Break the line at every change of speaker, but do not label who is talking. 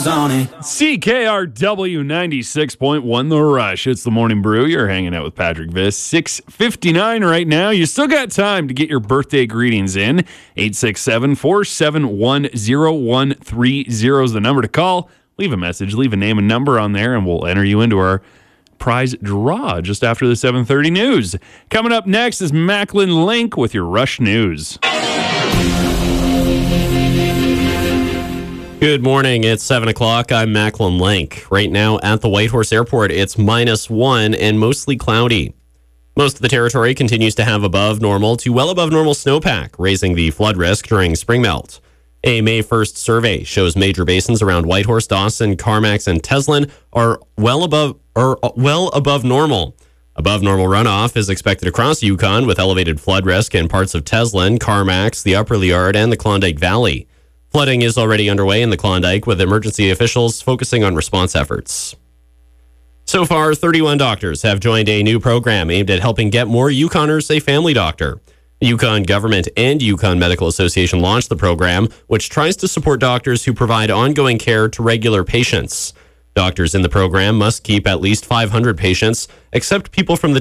on it.
CKRW 96.1 The Rush. It's the Morning Brew. You're hanging out with Patrick Viss. 6:59 right now. You still got time to get your birthday greetings in. 867-471-0130 is the number to call. Leave a message, leave a name and number on there, and we'll enter you into our prize draw just after the 7:30 news. Coming up next is Macklin Link with your Rush News.
Good morning. It's 7 o'clock. I'm Macklin Link. Right now at the Whitehorse Airport, it's -1 and mostly cloudy. Most of the territory continues to have above normal to well above normal snowpack, raising the flood risk during spring melt. A May 1st survey shows major basins around Whitehorse, Dawson, Carmacks, and Teslin are well above normal. Above normal runoff is expected across Yukon with elevated flood risk in parts of Teslin, Carmacks, the Upper Liard, and the Klondike Valley. Flooding is already underway in the Klondike, with emergency officials focusing on response efforts. So far, 31 doctors have joined a new program aimed at helping get more Yukoners a family doctor. The Yukon government and Yukon Medical Association launched the program, which tries to support doctors who provide ongoing care to regular patients. Doctors in the program must keep at least 500 patients, except people from the